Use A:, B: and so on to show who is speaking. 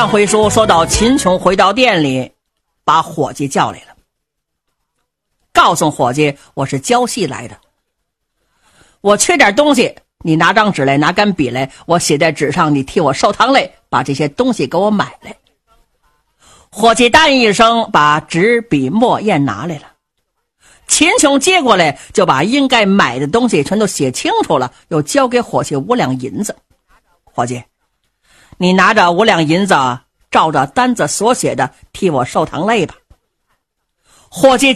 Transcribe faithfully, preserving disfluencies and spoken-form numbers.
A: 上回书说到秦琼回到店里，把伙计叫来了，告诉伙计我是交戏来的，我缺点东西，你拿张纸来，拿根笔来，我写在纸上，你替我收堂来，把这些东西给我买来。伙计答应一声，把纸笔墨砚拿来了。秦琼接过来，就把应该买的东西全都写清楚了，又交给伙计五两银子。伙计，你拿着五两银子，照着单子所写的替我收堂类吧。伙计